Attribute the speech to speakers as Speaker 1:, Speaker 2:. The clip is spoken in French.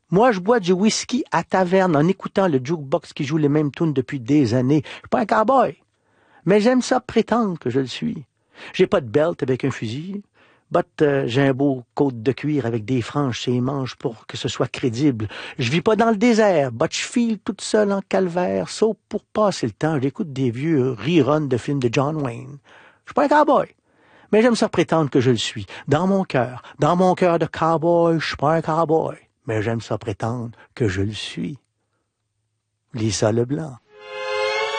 Speaker 1: Moi, je bois du whisky à taverne en écoutant le jukebox qui joue les mêmes tunes depuis des années. Je suis pas un cowboy. Mais j'aime ça prétendre que je le suis. J'ai pas de belt avec un fusil. J'ai un beau côte de cuir avec des franges sur les manches pour que ce soit crédible. Je vis pas dans le désert. Je file toute seule en calvaire. Sauf pour passer le temps, j'écoute des vieux reruns de films de John Wayne. Je suis pas un cowboy. Mais j'aime ça prétendre que je le suis. Dans mon cœur de cowboy, je suis pas un cowboy. Mais j'aime ça prétendre que je le suis. Lisa Leblanc.